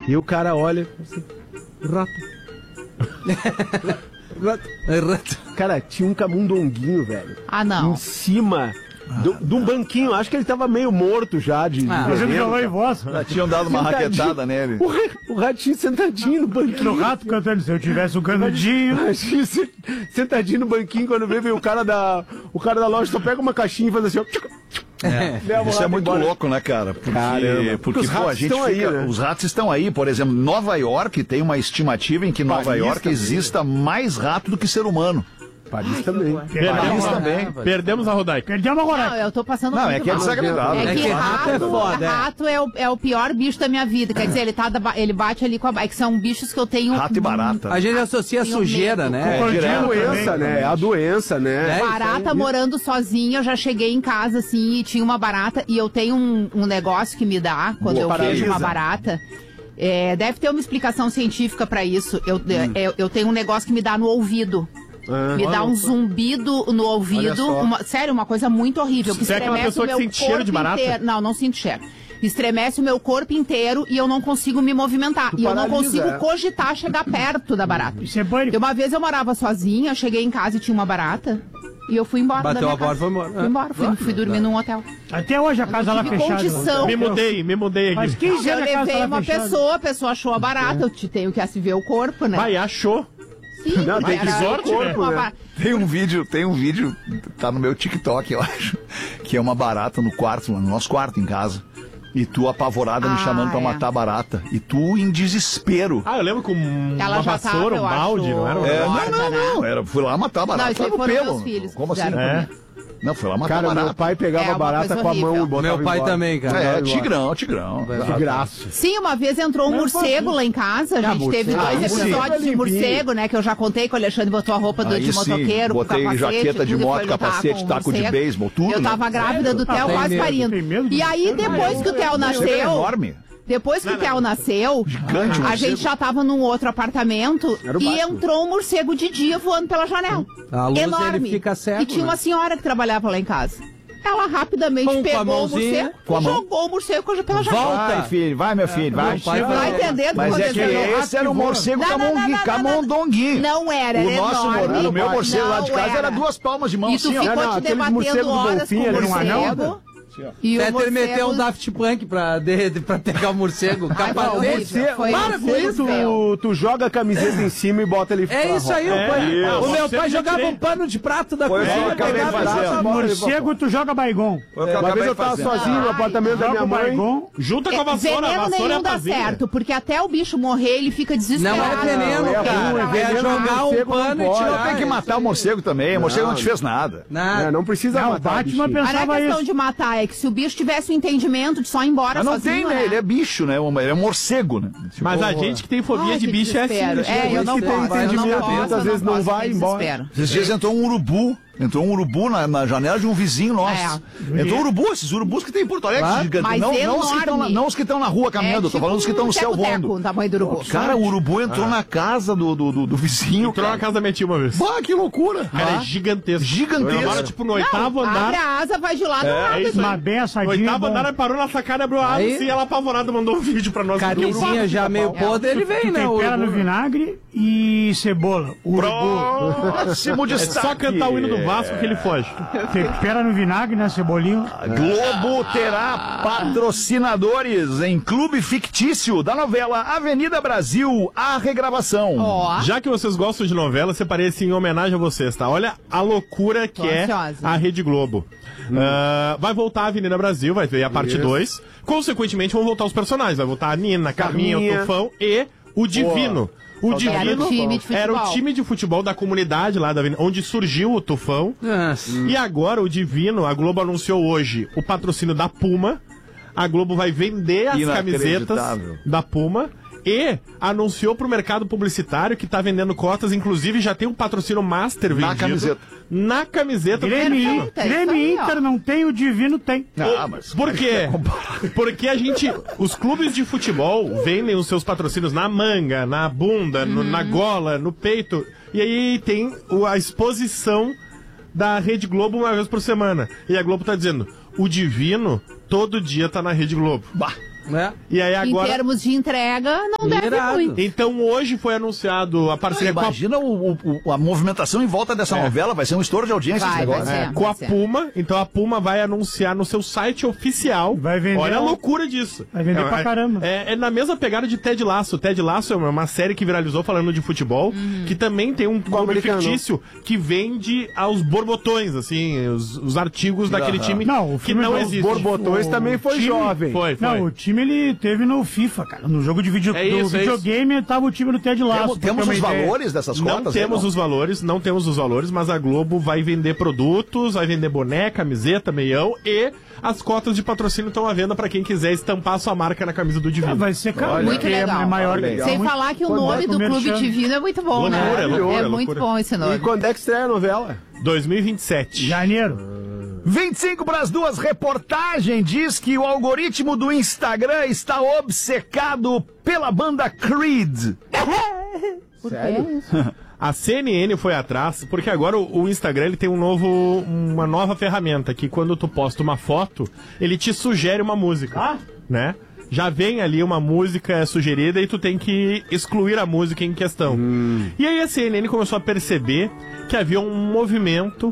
E o cara olha assim, rato. Rato. Cara, tinha um camundonguinho, velho. Ah, não. Em cima de um banquinho. Acho que ele tava meio morto já. Mas ele falou em voz. Já tinham dado uma raquetada nele. O ratinho sentadinho no banquinho. O rato cantando, se eu tivesse um canudinho. Ratinho sentadinho no banquinho, quando vê o cara da loja só pega uma caixinha e faz assim, ó. Isso é muito louco, né, cara? Porque os ratos a gente estão aí, né? Os ratos estão aí. Por exemplo, Nova York tem uma estimativa em que Nova York também, exista mais rato do que ser humano. Paris também. Paris também. Perdemos a Rodaica. Perdemos agora. Não, eu tô passando Não, muito é que é mal. desagradável. É que rato é foda, rato é o pior bicho da minha vida. Quer dizer, ele bate ali com a... É que são bichos que eu tenho... Rato e barata. A gente associa a sujeira, né? É a doença, né? A doença, né? Barata morando sozinha, eu já cheguei em casa assim e tinha uma barata. E eu tenho um negócio que me dá quando eu vejo uma barata. Deve ter uma explicação científica pra isso. Eu tenho um negócio que me dá no ouvido. Me dá um zumbido no ouvido. Sério, uma coisa muito horrível. Que você é aquela pessoa que sente cheiro de barata? Inteiro. Não sinto cheiro. Estremece o meu corpo inteiro e eu não consigo me movimentar. E eu não consigo cogitar chegar perto da barata. Isso é pânico. E uma vez eu morava sozinha, cheguei em casa e tinha uma barata. E eu fui embora. Bateu da minha a porta, casa. foi embora. Fui dormir num hotel. Até hoje a casa lá tive fechada. condição. Me mudei Faz aqui. 15 Eu anos a casa levei lá uma fechada. a pessoa achou a barata. Eu tenho que ver o corpo, né? Vai, achou. Sim, Não, tem que era sorte, o né? corpo, né? Tem um vídeo, tá no meu TikTok, eu acho, que é uma barata no quarto, no nosso quarto em casa. E tu apavorada me chamando pra matar a barata. E tu em desespero. Eu lembro com Ela uma já vassoura, tava, um balde, eu não era? acho. Não. Fui lá matar a barata. Não, isso aí no foram pelo. meus filhos que Como assim? fizeram. Não, fui lá matar a Cara, barata. meu pai pegava uma barata coisa com a mão horrível. e botava Meu pai embora. também, cara. Tigrão. De graça. Sim, uma vez entrou um morcego lá em casa. A gente teve dois episódios de morcego, né? Que eu já contei que o Alexandre botou a roupa de motoqueiro, com botei capacete, jaqueta de tudo, moto, foi lutar capacete, com taco de morcego. beisebol, tudo. Eu tava grávida do Theo, quase Tem parindo. mesmo? E aí, depois que o Theo É nasceu... enorme. Depois que o Theo nasceu, Gigante, a morcego. gente já tava num outro apartamento Era o e Batman. entrou um morcego de dia voando pela janela. A luz, Enorme. ele fica cego, e tinha né? uma senhora que trabalhava lá em casa. Ela rapidamente Com a pegou o mãozinha, morcego, com a mão. jogou o morcego pela janela. Vai, filho, vai, meu filho, vai. Tá entendendo? Mas quando é que ele- esse era o morcego Não, camundonguinho. Não era, O era nosso enorme. o meu morcego lá de Não casa era 2 palmas de mão E tu assim, ó. ficou te aqueles morcegos debatendo do horas golfinho, com o ele não anão? morcego. E o Peter meteu um morcego... Daft Punk pra pegar o morcego. Capacete. Foi Para com isso. Tu joga a camiseta em cima e bota ele É isso aí, o pai. isso. O meu Você pai já jogava tirei. um pano de prato da Foi cozinha, eu acabei pegava fazendo. braço, bota ele pra Morcego, tu joga baigão. Uma vez eu tava sozinho no apartamento da Joga minha o mãe. baigão. Junta com a vassoura, a Veneno vassoura nenhum é dá vazia. certo, porque até o bicho morrer ele fica desesperado. Não é veneno, Não, é cara. ruim, É veneno jogar um morcego não pano e pode. tirar. Tem que matar o morcego também. O morcego não te fez nada. Não precisa Não, o matar Batman bichinho. Mas não é pensava questão isso. de matar, é que se o bicho tivesse o entendimento de só ir embora Mas não sozinho, tem, né? Ele é bicho, né? Ele é morcego, né? Mas a gente que tem fobia Ai, de que bicho é assim. desespero. né? Eu não que tem posso, eu não entendimento, posso, muitas eu vezes não posso, vai tem embora. desespero. Esses dias entrou um urubu. Entrou um urubu na janela de um vizinho nosso. Entrou um urubu, esses urubus que tem em Porto Alegre, gigantes. Mas Não enorme. os que estão na rua caminhando, tô falando os que estão no céu voando. O tamanho do urubu. Cara, o urubu entrou na casa do vizinho. Entrou na casa da minha tia uma vez. Bah, que loucura. Cara, é gigantesco. Gigantesco. Ela mora, tipo, no oitavo Abre andar. a asa, vai de lado a lado. É isso Mas aí. bem No assadinho. oitavo bom. andar, ela parou na sacada, abriu a asa Aí- e ela apavorada mandou um vídeo pra nós. Carnezinha já meio podre, ele vem, né? Tempera no vinagre e cebola. Urubu. Próximo É destaque. só cantar o hino do Vasco que ele foge. Tempera no vinagre, né? Cebolinho. Globo terá patrocinadores em clube fictício da novela Avenida Brasil, a regravação. Ó, Já que vocês gostam de novela, separei assim em homenagem a vocês, tá? Olha a loucura que Tô é ansiosa. a Rede Globo. Vai voltar a Avenida Brasil, vai ver a parte 2. Consequentemente, vão voltar os personagens. Vai voltar a Nina, a Carminha, o Tufão e o Divino. O Era Divino o time de futebol. era o time de futebol da comunidade lá da Avenida, onde surgiu o Tufão. Nossa. E agora o Divino, a Globo anunciou hoje o patrocínio da Puma. A Globo vai vender as camisetas Inacreditável. da Puma e anunciou pro mercado publicitário que tá vendendo cotas, inclusive já tem um patrocínio master vendido. Na camiseta do Grêmio, Divino. Perfeita, isso Grêmio aí, ó. Inter não tem, o Divino tem. Mas Por quê? Porque os clubes de futebol vendem os seus patrocínios na manga, na bunda, na gola, no peito. E aí tem a exposição da Rede Globo uma vez por semana. E a Globo tá dizendo, o Divino todo dia tá na Rede Globo. né? E aí Em agora... termos de entrega, não deve Irado. muito. Então hoje foi anunciado a parceria com a Imagina a movimentação em volta dessa novela, vai ser um estouro de audiência esse Vai negócio. ser. com a ser. Puma, então a Puma vai anunciar no seu site oficial. Vai vender Olha a um- loucura disso. Vai vender pra caramba. É na mesma pegada de Ted Lasso. Ted Lasso é uma série que viralizou falando de futebol, que também tem um clube americano. fictício que vende aos borbotões, assim, os artigos daquele time Não, o que filme não dos existe. Borbotões O também foi Time- jovem. Foi. Não, o time ele teve no FIFA, cara. No jogo de É isso, é videogame tava o time do Ted Lasso. Temos pra os ter uma ideia. valores dessas Não cotas? temos aí, os valores, não temos os valores, mas a Globo vai vender produtos, vai vender boné, camiseta, meião e as cotas de patrocínio estão à venda para quem quiser estampar sua marca na camisa do Divino. Vai ser caro. Muito porque legal. É maior Olha aí. Sem muito- falar que o quando nome bota do o Clube merchan. Divino é muito bom, né? Loucura, loucura, É muito loucura. bom esse E nome. quando é que estreia a novela? 2027. Janeiro. 25 para as 2, reportagem diz que o algoritmo do Instagram está obcecado pela banda Creed. Sério? A CNN foi atrás, porque agora o Instagram ele tem uma nova ferramenta, que quando tu posta uma foto, ele te sugere uma música, né? Já vem ali uma música sugerida e tu tem que excluir a música em questão. E aí a CNN começou a perceber que havia um movimento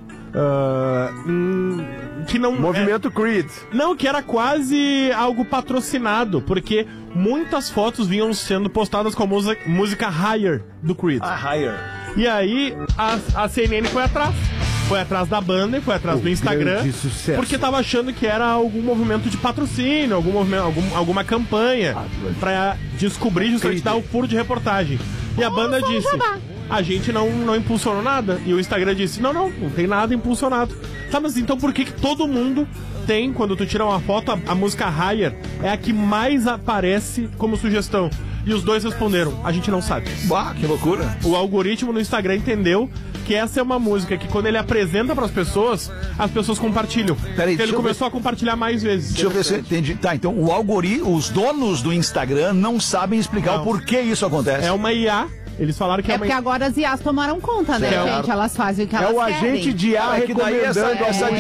que não... Movimento Creed. Não, que era quase algo patrocinado, porque muitas fotos vinham sendo postadas com a música Higher do Creed. Higher. E aí a CNN foi atrás. Foi atrás da banda e foi atrás do Instagram. grande sucesso. Porque tava achando que era algum movimento de patrocínio, alguma campanha pra descobrir justamente dar o furo de reportagem. E a banda disse: a gente não impulsionou nada. E o Instagram disse: não tem nada impulsionado. Tá, mas então por que todo mundo tem, quando tu tira uma foto, a música Higher é a que mais aparece como sugestão? E os dois responderam: a gente não sabe. Bah, que loucura. O algoritmo no Instagram entendeu que essa é uma música que quando ele apresenta para as pessoas compartilham. Peraí, Então ele começou a compartilhar mais vezes. Deixa eu ver se eu entendi. Tá, então os donos do Instagram não sabem explicar Não. o porquê isso acontece. É uma IA. Eles falaram que é É uma porque IA. agora as IAs tomaram conta, né, Certo. gente? Elas fazem o que É elas o querem. agente de IA É que daí recomendando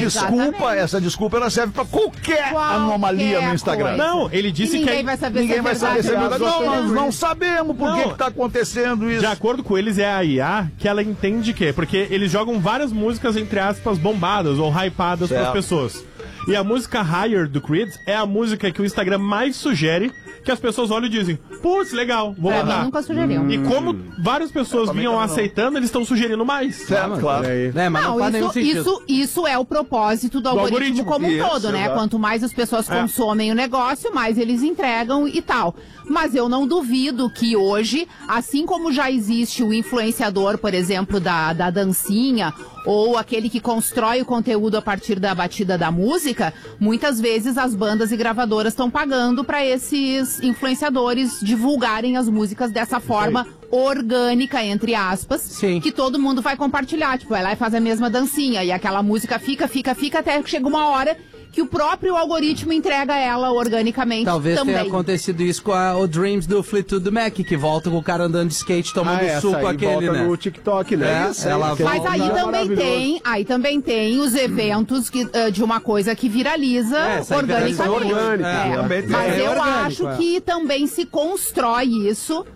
essa desculpa ela serve pra qualquer anomalia no Instagram. coisa. Não, ele E disse ninguém que vai saber Ninguém se é vai saber se é verdade. verdade. Não, nós não sabe. sabemos por Não. que tá acontecendo isso. de acordo com eles, é a IA que ela entende que, porque eles jogam várias músicas, entre aspas, bombadas ou hypadas para as Certo. pessoas. E a música Higher do Creed é a música que o Instagram mais sugere, que as pessoas olham e dizem: putz, legal, vou Pra mim mandar. nunca sugeriu. E como várias pessoas também vinham não. aceitando, eles estão sugerindo mais. Certo, claro. Né, mas não, faz nenhum sentido. Isso é o propósito do algoritmo como um Isso, todo, né? exato. Quanto mais as pessoas consomem o negócio, mais eles entregam e tal. Mas eu não duvido que hoje, assim como já existe o influenciador, por exemplo, da dancinha, ou aquele que constrói o conteúdo a partir da batida da música, muitas vezes as bandas e gravadoras estão pagando para esses influenciadores divulgarem as músicas dessa forma orgânica, entre aspas, Sim. que todo mundo vai compartilhar. Tipo, vai lá e faz a mesma dancinha, e aquela música fica, até que chega uma hora que o próprio algoritmo entrega ela organicamente Talvez também. tenha acontecido isso com o Dreams do Fleetwood Mac, que volta com o cara andando de skate tomando essa suco aí aquele, volta né? no TikTok, né? É, Isso ela aquele volta. Mas aí vídeo também maravilhoso. tem os eventos de uma coisa que viraliza essa organicamente. orgânica, É. também tem. Mas É eu orgânico, acho é. que também se constrói isso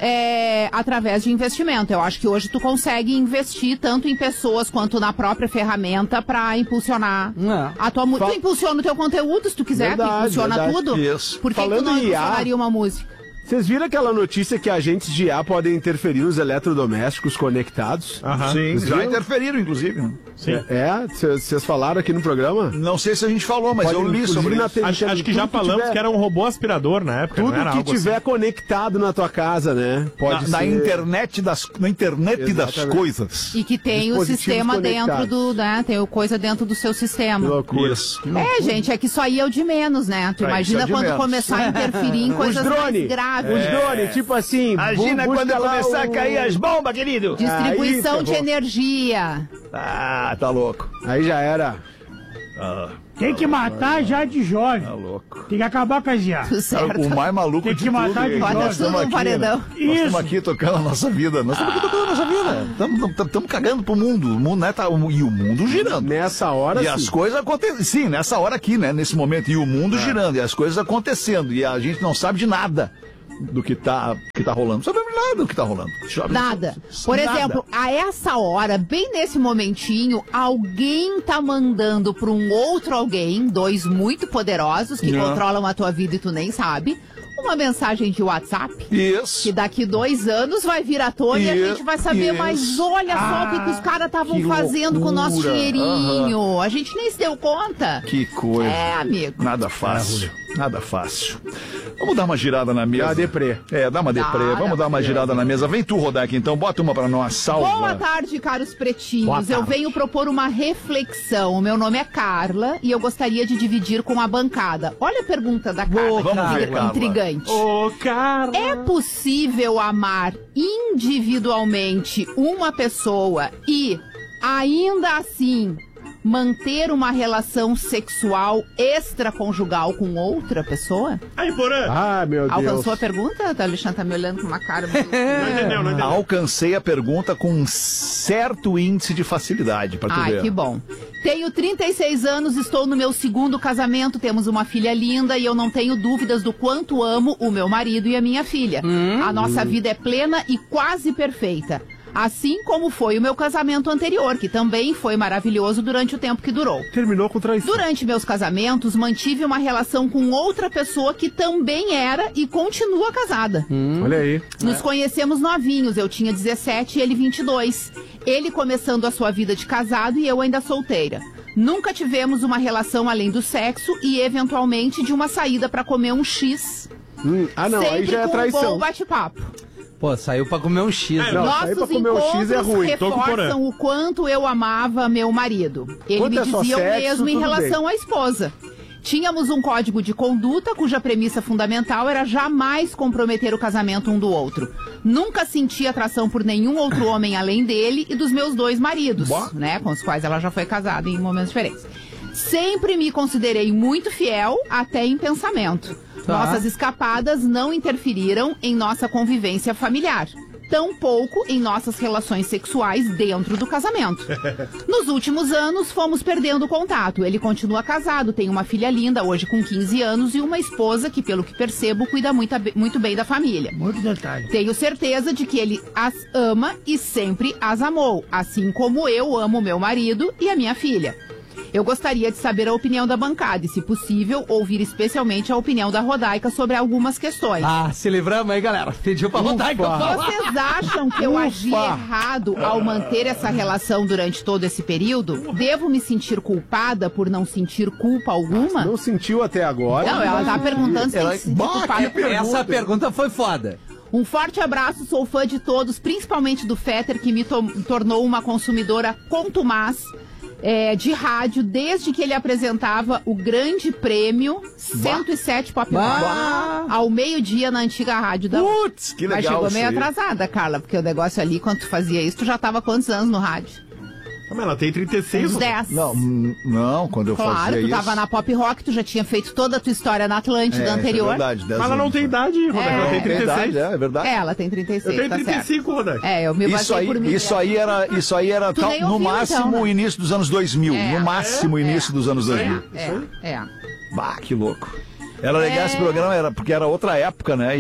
através de investimento. Eu acho que hoje tu consegue investir tanto em pessoas quanto na própria ferramenta para impulsionar a tua música. Tu impulsiona o teu conteúdo, se tu quiser, tu Verdade, impulsiona verdade. tudo. Isso. Por que tu Falando não em IA, impulsionaria uma música? Vocês viram aquela notícia que agentes de IA podem interferir nos eletrodomésticos conectados? Aham. Sim, Vocês já viram? interferiram, inclusive. Sim. Vocês falaram aqui no programa? Não sei se a gente falou, mas Pode, eu li inclusive, sobre na isso. TV, Acho que já tudo falamos tiver- que era um robô aspirador na época, não Tudo era que algo tiver assim. conectado na tua casa, né? Pode Na ser... internet das Exatamente. coisas. E que tem o Dispositivos sistema dentro conectados. do, né? Tem o coisa dentro do seu Que sistema. loucura. Isso. Gente, é que isso aí é o de menos, né? Tu É, imagina isso é de quando menos. começar a interferir em coisas mais graves. Os drones, tipo assim... Imagina busca quando lá começar a o- cair as bombas, querido. Distribuição Aí de ferrou. energia. Ah, tá louco. Aí já era. Tem que matar já de jovem. Tá louco. Tem que acabar com as IA. Tudo certo. O mais maluco Tem de que tudo. matar de Olha, jovem. tudo no paredão. Nós estamos aqui tocando a nossa vida. Nós estamos aqui tocando a nossa vida. Estamos cagando pro mundo. O mundo, né, e o mundo girando. Nessa hora, E as coisas acontecendo. Sim, nessa hora aqui, né? Nesse momento. E o mundo girando. E as coisas acontecendo. E a gente não sabe de nada do que tá rolando. Não sabemos nada do que tá rolando. Nada. Por exemplo, a essa hora, bem nesse momentinho, alguém tá mandando pra um outro alguém, dois muito poderosos que controlam a tua vida e tu nem sabe, uma mensagem de WhatsApp. Isso. Que daqui 2 anos vai vir à tona e a gente vai saber, mas olha só o que os caras estavam fazendo com o nosso dinheirinho. A gente nem se deu conta. Que coisa. É, amigo. Nada fácil. Nada fácil. Vamos dar uma girada na mesa. Dá uma deprê. Dá uma deprê. Vamos dar uma girada na mesa. Vem tu, Rodaica, então. Bota uma pra nós. Salva. Boa tarde, caros pretinhos. Eu venho propor uma reflexão. O meu nome é Carla e eu gostaria de dividir com a bancada. Olha a pergunta da Carla, vamos ver, Carla. intrigante. Ô, cara! É possível amar individualmente uma pessoa e, ainda assim, manter uma relação sexual extraconjugal com outra pessoa? Aí, Porã! Ah, meu Deus. Alcançou a pergunta? O Alexandre tá me olhando com uma cara... Não entendeu. Alcancei a pergunta com um certo índice de facilidade, pra tu ver. Ai, que bom. Tenho 36 anos, estou no meu 2º casamento, temos uma filha linda e eu não tenho dúvidas do quanto amo o meu marido e a minha filha. A nossa vida é plena e quase perfeita. Assim como foi o meu casamento anterior, que também foi maravilhoso durante o tempo que durou. Terminou com traição. Durante meus casamentos, mantive uma relação com outra pessoa que também era e continua casada. Olha aí. Nos conhecemos novinhos, eu tinha 17 e ele 22. Ele começando a sua vida de casado e eu ainda solteira. Nunca tivemos uma relação além do sexo e, eventualmente, de uma saída pra comer um X. Ah, não, Sempre aí já é com um traição. bom bate-papo. Pô, saiu pra comer um X. Não, Nossos sair pra comer um encontros X é ruim. Tô com o Porã. reforçam o quanto eu amava meu marido. Ele Quanto me é só dizia o sexo, mesmo em tudo relação à esposa. Tínhamos um código de conduta cuja premissa fundamental era jamais comprometer o casamento um do outro. Nunca senti atração por nenhum outro homem além dele e dos meus 2 maridos, né, com os quais ela já foi casada em momentos diferentes. Sempre me considerei muito fiel, até em pensamento. Nossas escapadas não interferiram em nossa convivência familiar. Tampouco em nossas relações sexuais dentro do casamento. Nos últimos anos, fomos perdendo contato. Ele continua casado, tem uma filha linda, hoje com 15 anos, e uma esposa que, pelo que percebo, cuida muito bem da família. Muito detalhe. Tenho certeza de que ele as ama e sempre as amou, assim como eu amo meu marido e a minha filha. Eu gostaria de saber a opinião da bancada e, se possível, ouvir especialmente a opinião da Rodaica sobre algumas questões. Ah, se livramos aí, galera. Pediu pra Rodaica falar. Vocês acham que eu agi errado ao manter essa relação durante todo esse período? Devo me sentir culpada por não sentir culpa alguma? Não sentiu até agora. Não, ela tá perguntando se tem que se sentir culpada. Essa pergunta foi foda. Um forte abraço, sou fã de todos, principalmente do Fetter, que me tornou uma consumidora contumaz de rádio desde que ele apresentava o Grande Prêmio 107 Pop Rock ao meio-dia na antiga rádio da Putz, que legal. Mas chegou isso meio aí. atrasada, Carla, porque o negócio ali, quando tu fazia isso, tu já tava há quantos anos no rádio? Mas ela tem 36. Uns 10. Não, quando eu Claro, fazia tu isso... tava na Pop Rock, tu já tinha feito toda a tua história na Atlântida anterior. É verdade, 10 Mas ela não anos, tem né? idade, Rodaica. Ela tem 36. É verdade. Ela tem 36, Eu tenho tá certo. 35, Rodaica. Eu me Isso basei aí, por mim. isso aí era Tu tal, nem no ouviu, máximo então, né? o início dos anos 2000. É. No máximo o início dos anos 2000. É. Bah, que louco. Era legal esse programa, porque era outra época, né?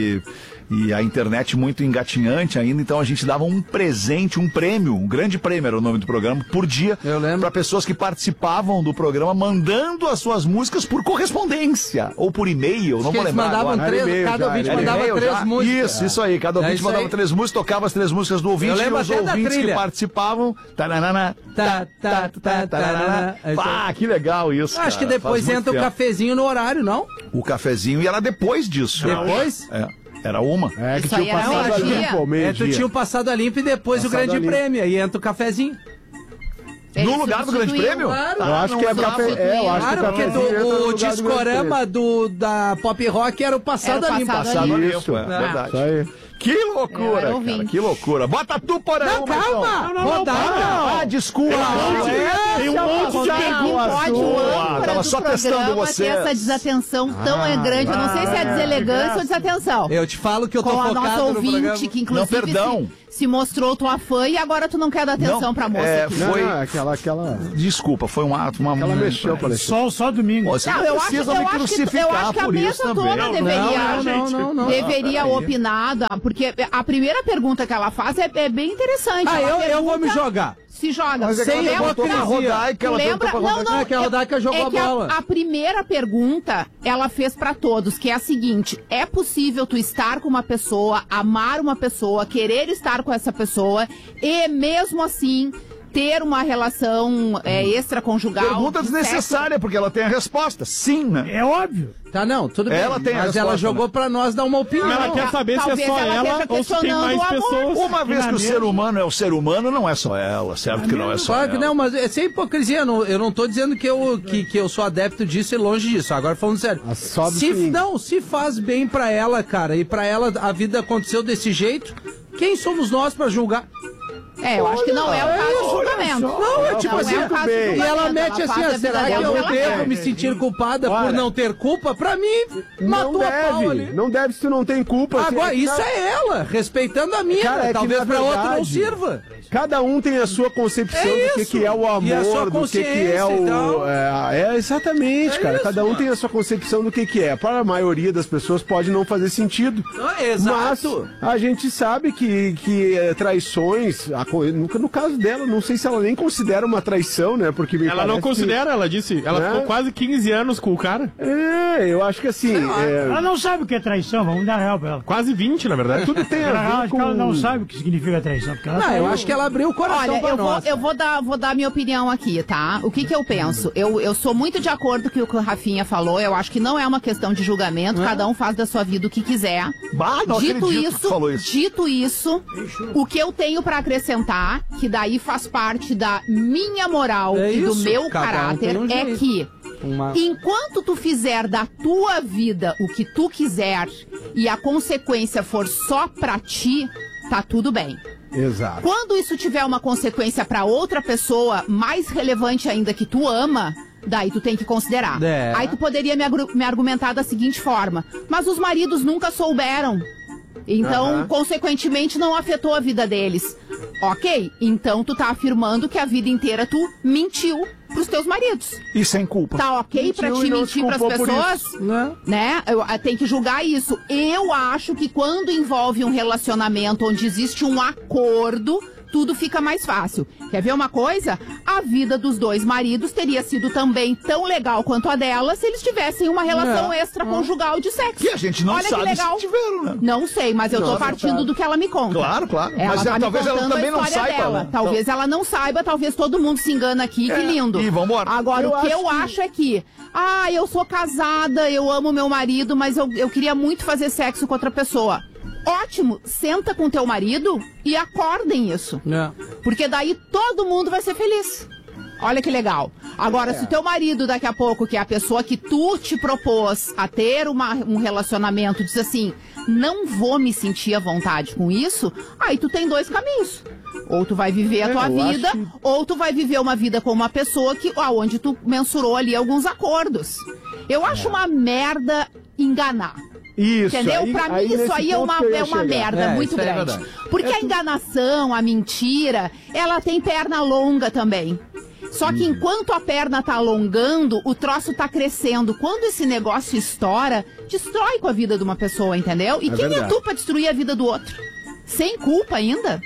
E a internet muito engatinhante ainda, então a gente dava um presente, um prêmio, um grande prêmio era o nome do programa, por dia, para pessoas que participavam do programa, mandando as suas músicas por correspondência, ou por e-mail, não vou lembrar mandavam agora. cada ouvinte mandava E-mail 3 já. músicas. Isso aí, cada ouvinte isso mandava aí. 3 músicas, tocava as 3 músicas do ouvinte, Eu e lembro os até da ouvintes que trilha. participavam, tararana, É isso aí. Ah, que legal isso, Acho que cara. depois Faz muito entra o tempo. cafezinho no horário, não? O cafezinho, e era depois disso. Depois? Era uma. É que Isso tinha aí era passado a meio-dia. limpo ao Tu meio-dia. tinha o passado a limpo e depois o Passado grande a limpo. prêmio. Aí entra o cafezinho. Ele No lugar do Grande substituiu. Prêmio? Claro. Eu acho que é usava. café. Eu acho que Claro, porque cafezinho entra no o lugar do discorama Grande da Pop Rock era o passado Era o ali. passado ali. Isso, é verdade. Isso aí. Que loucura, Eu era cara, ouvinte. que loucura. Bota tu, Porã. Não, calma! Rodaica! Ah, desculpa. Tem um monte de Não perguntas. pode o âncora Tava do só testando programa você. ter essa desatenção tão grande. Eu não sei se é deselegância ou desatenção. Eu te falo que eu tô Com a focado nossa no ouvinte, programa. que inclusive Não, perdão. se mostrou tua fã e agora tu não quer dar atenção Não, pra moça é, aqui. foi- Não, aquela. Desculpa, foi um ato, uma... Ela mexeu com a Alexandre. Só domingo. Você Não, não eu acho, precisa me eu crucificar acho que a por isso mesa também. toda deveria, não. deveria opinar, porque a primeira pergunta que ela faz é bem interessante. Ah, Ela eu vou me pergunta- jogar. Se joga. Mas é que Sem ela perguntou pra hipocrisia. Rodaica, ela perguntou Lembra? pra Não, Rodaica. não. É que a Rodaica jogou a que bola. A primeira pergunta ela fez pra todos, que é a seguinte: é possível tu estar com uma pessoa, amar uma pessoa, querer estar com essa pessoa e mesmo assim ter uma relação extraconjugal? Pergunta de desnecessária, porque ela tem a resposta. Sim, né? É óbvio. Tá, não, tudo bem. Ela tem a mas resposta, ela jogou né? pra nós dar uma opinião. Ela quer saber se é Talvez só ela ela esteja ou se tem questionando mais o amor. pessoas. Uma vez que o ser humano é o ser humano, não é só ela. Certo que não é só Claro que ela. não, mas é sem hipocrisia. Eu não tô dizendo que eu sou adepto disso e longe disso. Agora falando sério. Só do swing. Se faz bem pra ela, cara, e pra ela a vida aconteceu desse jeito, quem somos nós pra julgar? eu acho que não é o caso do julgamento. Não, tipo Não assim, é o caso do e julgamento, ela mete ela assim, faz ó, a será vida que dela eu como ela devo quer. me sentir culpada por Olha, não ter culpa? Pra mim, Não matou a pau deve. ali. Não deve se tu não tem culpa. Agora, assim, isso é ela, respeitando a minha, Cara, é que, talvez na pra outra não verdade, sirva. Cada um tem a sua concepção É do isso. que é o E a sua amor, do que é consciência o. e tal. Exatamente, É cara. isso, Cada um mano. tem a sua concepção do que é. Para a maioria das pessoas pode não fazer sentido. Exato. Mas a gente sabe que traições, no caso dela, não sei se ela nem considera uma traição, né? Porque me Ela não parece que- considera, ela disse. Ela Né? ficou quase 15 anos com o cara. eu acho que assim. Ela não sabe o que é traição, vamos dar real pra ela. Quase 20, na verdade. Tudo tem Ela, a ver acho que ela não com. sabe o que significa traição. Porque ela Não, eu traiu. acho que ela abriu o coração Olha, pra nós. eu vou dar minha opinião aqui, tá? O que eu penso? Eu sou muito de acordo com o que o Rafinha falou. Eu acho que não é uma questão de julgamento. Cada um faz da sua vida o que quiser. Bah, não acredito que tu falou isso. Dito isso, o que eu tenho pra acrescentar, que daí faz parte da minha moral É e do isso, meu cada um caráter, tem um é jeito. que enquanto tu fizer da tua vida o que tu quiser e a consequência for só pra ti, tá tudo bem. Exato. Quando isso tiver uma consequência pra outra pessoa, mais relevante ainda que tu ama, daí tu tem que considerar. É. Aí tu poderia me argumentar da seguinte forma: mas os maridos nunca souberam. Então, consequentemente, não afetou a vida deles. Ok, então tu tá afirmando que a vida inteira tu mentiu pros teus maridos. E sem culpa. Tá ok pra Mentiu te e não mentir se pras culpou por pessoas? isso. Né? Tem que julgar isso. Eu acho que quando envolve um relacionamento onde existe um acordo, tudo fica mais fácil. Quer ver uma coisa? A vida dos dois maridos teria sido também tão legal quanto a dela se eles tivessem uma relação extraconjugal de sexo. Que a gente não Olha que sabe se legal. tiveram, né? Não sei, mas eu tô partindo do que ela me conta. Claro, claro. Ela Mas tá me talvez ela contando também a não história saiba, dela. né? Talvez ela não saiba, talvez todo mundo se engana aqui, que lindo. E vambora. Agora, Eu o que acho eu acho é que, eu sou casada, eu amo meu marido, mas eu queria muito fazer sexo com outra pessoa. Ótimo, senta com teu marido e acordem isso. Porque daí todo mundo vai ser feliz. Olha que legal. Agora, se o teu marido daqui a pouco, que é a pessoa que tu te propôs a ter um relacionamento, diz assim, não vou me sentir à vontade com isso, aí tu tem dois caminhos. Ou tu vai viver a tua eu vida, acho que- ou tu vai viver uma vida com uma pessoa onde tu mensurou ali alguns acordos. Eu acho uma merda enganar. Isso. Entendeu? Pra mim, isso nesse aí é ponto uma, que eu ia é uma chegar. merda muito isso é grande. verdade. Porque a enganação, a mentira, ela tem perna longa também. Só que enquanto a perna tá alongando, o troço tá crescendo. Quando esse negócio estoura, destrói com a vida de uma pessoa, entendeu? E quem é verdade. tu pra destruir a vida do outro? Sem culpa ainda?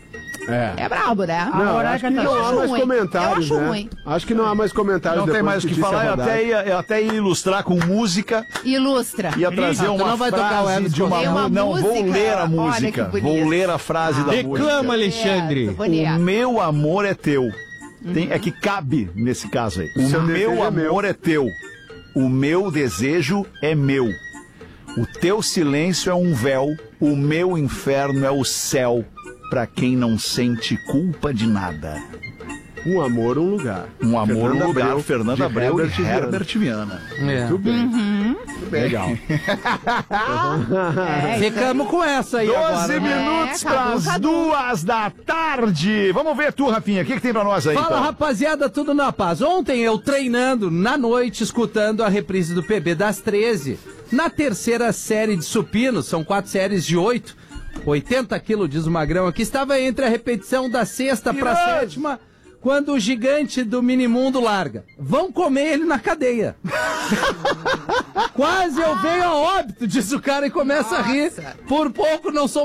É brabo, né? Não, Agora acho que tá- não há acho mais ruim. comentários, Eu acho né? ruim. Acho que não há mais comentários. Não tem depois mais o que disse a falar. rodada. Eu até ia ilustrar com música. Ilustra. Ia trazer tu uma não vai tocar o frase Elvis de uma, Costello. Tem uma Não, vou música. ler a Olha música. que bonito. Vou ler a frase da Reclama, música. Alexandre. Bonito. O meu amor é teu. É que cabe nesse caso aí. O seu meu desejo é meu. amor é teu. O meu desejo é meu. O teu silêncio é um véu. O meu inferno é o céu. Pra quem não sente culpa de nada. Um Amor, um Lugar. Um Amor, Fernanda um Lugar, Abreu, Fernanda de Abreu e Herbert Viana. Muito bem. Muito bem. Legal. Ficamos com essa aí 12 agora. Né? minutos para as 2h. Vamos ver tu, Rafinha, o que tem pra nós aí? Fala, então? rapaziada, tudo na paz. Ontem eu treinando na noite, escutando a reprise do PB das 13, na terceira série de supino, são 4 séries de 8, 80 quilos, diz o Magrão aqui, estava entre a repetição da sexta pra sétima, quando o gigante do Minimundo larga. Vão comer ele na cadeia. Quase eu venho a óbito, diz o cara e começa a rir. Por pouco não sou